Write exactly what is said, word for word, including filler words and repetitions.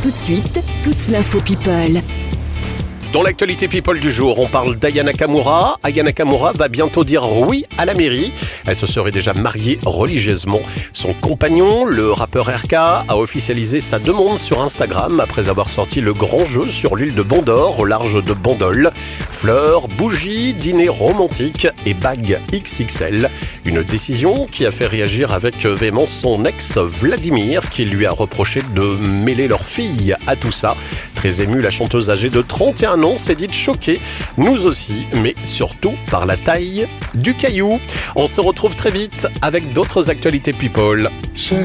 Tout de suite, toute l'info People. Dans l'actualité People du jour, on parle d'Aya Nakamura. Aya Nakamura va bientôt dire oui à la mairie. Elle se serait déjà mariée religieusement. Son compagnon, le rappeur R K, a officialisé sa demande sur Instagram après avoir sorti le grand jeu sur l'île de Bandor, au large de Bandol. Fleurs, bougies, dîner romantique et bague X X L. Une décision qui a fait réagir avec véhémence son ex Vladimir, qui lui a reproché de mêler leur fille à tout ça. Très émue, la chanteuse âgée de trente et un ans s'est dite choquée, nous aussi, mais surtout par la taille du caillou. On se retrouve très vite avec d'autres actualités People. Chérie,